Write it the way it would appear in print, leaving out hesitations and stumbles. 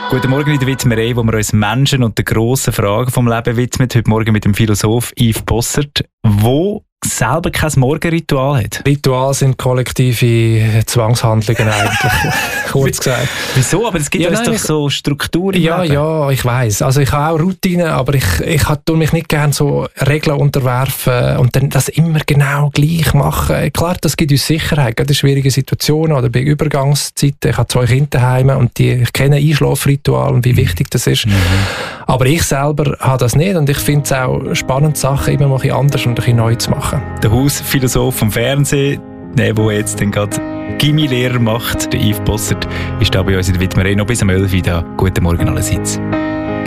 Guten Morgen in der Widmerei, wo wir uns Menschen und den grossen Fragen vom Leben widmen. Heute Morgen mit dem Philosoph Yves Bossert, wo selber kein Morgenritual hat. Rituale sind kollektive Zwangshandlungen eigentlich, kurz gesagt. Wieso? Aber es gibt uns doch so Strukturen. Ja, ich weiss. Also ich habe auch Routinen, aber ich tue mich nicht gerne so Regeln unterwerfen und dann das immer genau gleich machen. Klar, das gibt uns Sicherheit, gerade in schwierigen Situationen oder bei Übergangszeiten. Ich habe 2 Kinder daheim und ich kenne Einschlafritual und wie wichtig das ist. Aber ich selber habe das nicht und ich finde es auch spannend, Sachen immer mal ein bisschen anders und ein bisschen neu zu machen. Der Hausphilosoph vom Fernsehen, der jetzt dann gerade Gimmi-Lehrer macht, der Yves Bossert, ist da bei uns in der Widmerei noch bis um 11 Uhr da. Guten Morgen allerseits.